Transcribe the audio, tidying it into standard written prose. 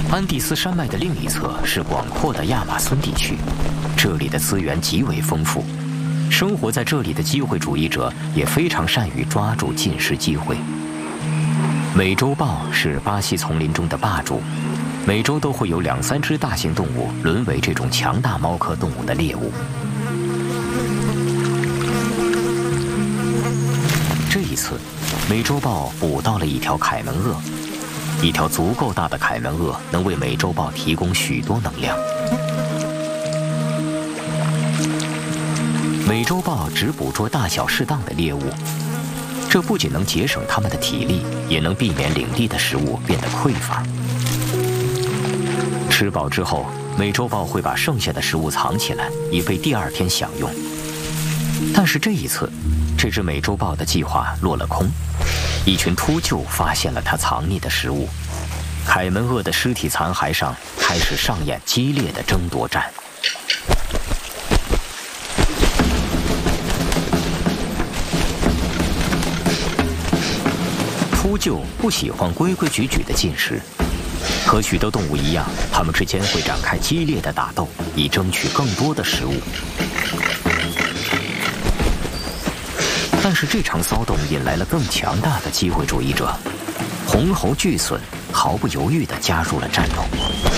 安第斯山脉的另一侧是广阔的亚马孙地区，这里的资源极为丰富。生活在这里的机会主义者也非常善于抓住进食机会。美洲豹是巴西丛林中的霸主，每周都会有2、3只大型动物沦为这种强大猫科动物的猎物。这一次，美洲豹捕到了一条凯门鳄。一条足够大的凯门鳄能为美洲豹提供许多能量。美洲豹只捕捉大小适当的猎物，这不仅能节省它们的体力，也能避免领地的食物变得匮乏。吃饱之后，美洲豹会把剩下的食物藏起来，以备第2天享用。但是这一次，这只美洲豹的计划落了空。一群秃鹫发现了它藏匿的食物，凯门鳄的尸体残骸上开始上演激烈的争夺战。秃鹫不喜欢规规矩矩的进食，和许多动物一样，它们之间会展开激烈的打斗，以争取更多的食物。但是这场骚动引来了更强大的机会主义者，红喉巨隼毫不犹豫地加入了战斗。